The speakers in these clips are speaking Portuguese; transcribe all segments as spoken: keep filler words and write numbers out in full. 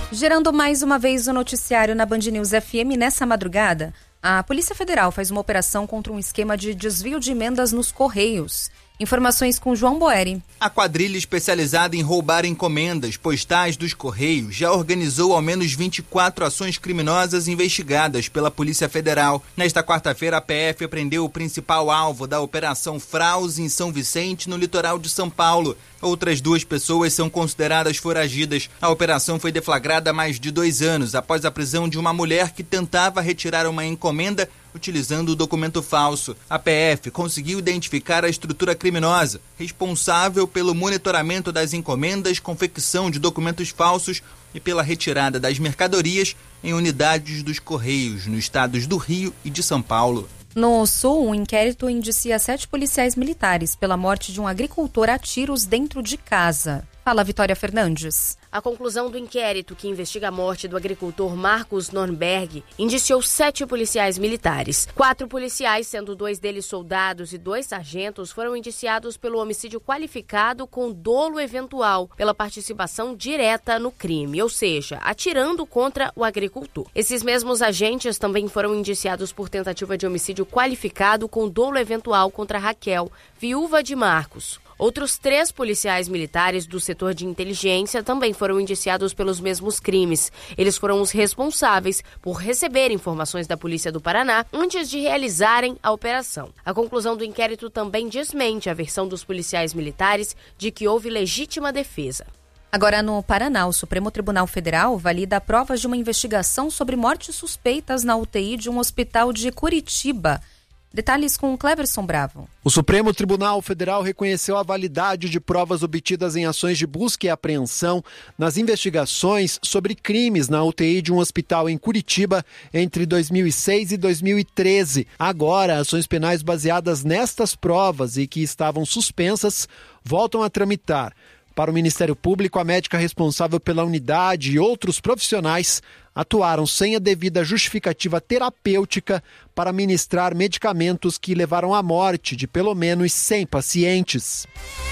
Gerando mais uma vez o noticiário na Band News F M nessa madrugada, a Polícia Federal faz uma operação contra um esquema de desvio de emendas nos Correios. Informações com João Boeri. A quadrilha especializada em roubar encomendas postais dos Correios já organizou ao menos vinte e quatro ações criminosas investigadas pela Polícia Federal. Nesta quarta-feira, a P F prendeu o principal alvo da Operação Fraude em São Vicente, no litoral de São Paulo. Outras duas pessoas são consideradas foragidas. A operação foi deflagrada há mais de dois anos, após a prisão de uma mulher que tentava retirar uma encomenda utilizando o documento falso. A P F conseguiu identificar a estrutura criminosa, responsável pelo monitoramento das encomendas, confecção de documentos falsos e pela retirada das mercadorias em unidades dos Correios, nos estados do Rio e de São Paulo. No Sul, um inquérito indicia sete policiais militares pela morte de um agricultor a tiros dentro de casa. Fala, Vitória Fernandes. A conclusão do inquérito que investiga a morte do agricultor Marcos Nornberg indiciou sete policiais militares. Quatro policiais, sendo dois deles soldados e dois sargentos, foram indiciados pelo homicídio qualificado com dolo eventual pela participação direta no crime, ou seja, atirando contra o agricultor. Esses mesmos agentes também foram indiciados por tentativa de homicídio qualificado com dolo eventual contra Raquel, viúva de Marcos. Outros três policiais militares do setor de inteligência também foram indiciados pelos mesmos crimes. Eles foram os responsáveis por receber informações da Polícia do Paraná antes de realizarem a operação. A conclusão do inquérito também desmente a versão dos policiais militares de que houve legítima defesa. Agora, no Paraná, o Supremo Tribunal Federal valida provas de uma investigação sobre mortes suspeitas na U T I de um hospital de Curitiba. Detalhes com Cleverson Bravo. O Supremo Tribunal Federal reconheceu a validade de provas obtidas em ações de busca e apreensão nas investigações sobre crimes na U T I de um hospital em Curitiba entre dois mil e seis e dois mil e treze. Agora, ações penais baseadas nestas provas e que estavam suspensas voltam a tramitar. Para o Ministério Público, a médica responsável pela unidade e outros profissionais atuaram sem a devida justificativa terapêutica para ministrar medicamentos que levaram à morte de pelo menos cem pacientes.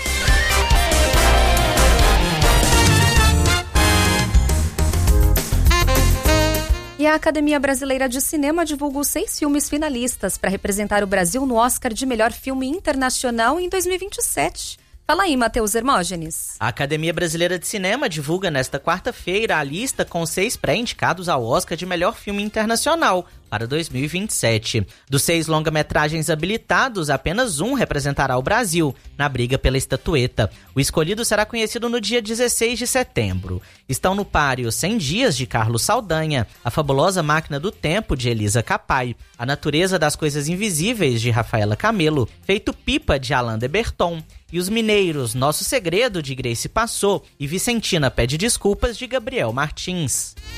E a Academia Brasileira de Cinema divulgou seis filmes finalistas para representar o Brasil no Oscar de Melhor Filme Internacional em dois mil e vinte e sete. Fala aí, Matheus Hermógenes. A Academia Brasileira de Cinema divulga nesta quarta-feira a lista com seis pré-indicados ao Oscar de Melhor Filme Internacional para dois mil e vinte e sete. Dos seis longa-metragens habilitados, apenas um representará o Brasil na briga pela estatueta. O escolhido será conhecido no dia dezesseis de setembro. Estão no páreo cem dias, de Carlos Saldanha, A Fabulosa Máquina do Tempo, de Elisa Capai, A Natureza das Coisas Invisíveis, de Rafaela Camelo, Feito Pipa, de Alain de Berton, e Os Mineiros, Nosso Segredo, de Grace Passou, e Vicentina Pede Desculpas, de Gabriel Martins.